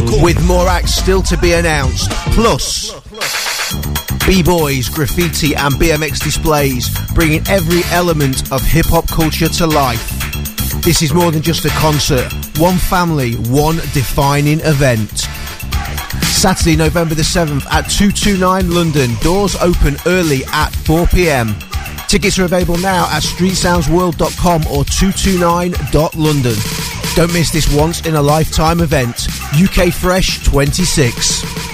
with more acts still to be announced. Plus, B-boys, graffiti and BMX displays, bringing every element of hip-hop culture to life. This is more than just a concert. One family, one defining event. Saturday, November the 7th at 229 London. Doors open early at 4 p.m. Tickets are available now at streetsoundsworld.com or 229.london. Don't miss this once-in-a-lifetime event. UK Fresh 26.